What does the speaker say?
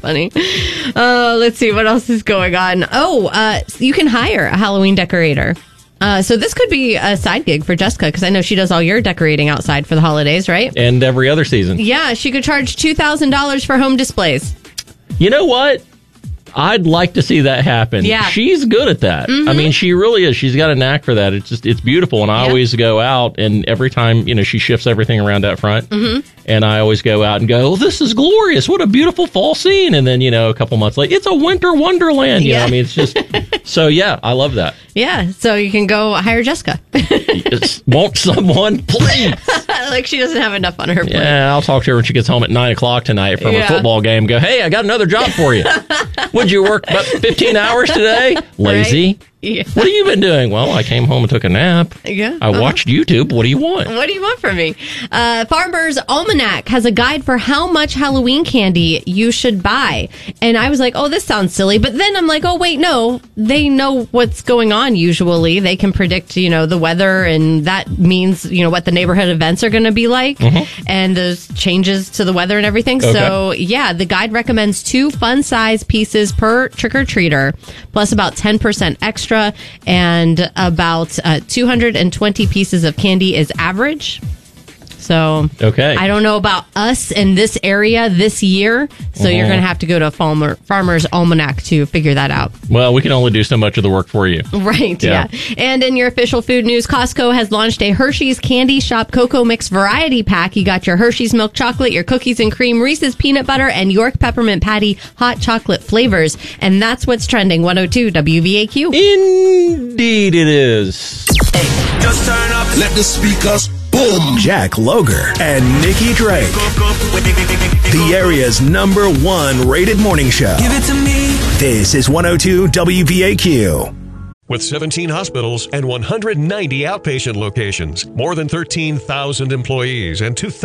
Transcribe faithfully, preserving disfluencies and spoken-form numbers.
funny. Uh, let's see what else is going on. Oh, uh, you can hire a Halloween decorator. Uh, so this could be a side gig for Jessica, because I know she does all your decorating outside for the holidays, right? And every other season. Yeah, she could charge two thousand dollars for home displays. You know what? I'd like to see that happen. Yeah. She's good at that. Mm-hmm. I mean, she really is. She's got a knack for that. It's just, it's beautiful. And I Yep. always go out, and every time, you know, she shifts everything around out front. Mm-hmm. And I always go out and go, oh, this is glorious. What a beautiful fall scene. And then, you know, a couple months later, it's a winter wonderland. You Yeah. know, I mean, it's just, so yeah, I love that. Yeah, so you can go hire Jessica. It's, want someone, please? Like she doesn't have enough on her plate. Yeah, I'll talk to her when she gets home at nine o'clock tonight from Yeah. a football game. Go, hey, I got another job for you. Would you work about fifteen hours today? Lazy. Right? Yeah. What have you been doing? Well, I came home and took a nap. Yeah. I uh-huh. watched YouTube. What do you want? What do you want from me? Uh, Farmer's Almanac has a guide for how much Halloween candy you should buy. And I was like, oh, this sounds silly. But then I'm like, oh, wait, no. They know what's going on usually. They can predict, you know, the weather, and that means, you know, what the neighborhood events are going to be like, mm-hmm. and those changes to the weather and everything. Okay. So, yeah, the guide recommends two fun-size pieces per trick-or-treater, plus about ten percent extra, and about uh, two hundred twenty pieces of candy is average. So Okay. I don't know about us in this area this year, so Mhm. you're going to have to go to a farmer, Farmer's Almanac to figure that out. Well, we can only do so much of the work for you. Right, Yeah. yeah. And in your official food news, Costco has launched a Hershey's Candy Shop Cocoa Mix Variety Pack. You got your Hershey's Milk Chocolate, your Cookies and Cream, Reese's Peanut Butter, and York Peppermint Patty Hot Chocolate flavors. And that's what's trending. one oh two W V A Q. Indeed it is. Just turn up, let the speakers boom. Jack Loger and Nikki Drake. The area's number one rated morning show. Give it to me. This is one oh two W V A Q. With seventeen hospitals and one hundred ninety outpatient locations, more than thirteen thousand employees, and two thousand